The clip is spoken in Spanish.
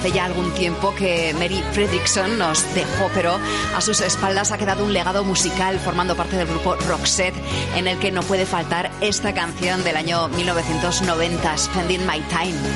Hace ya algún tiempo que Mary Fredriksson nos dejó, pero a sus espaldas ha quedado un legado musical formando parte del grupo Roxette, en el que no puede faltar esta canción del año 1990, Spending My Time.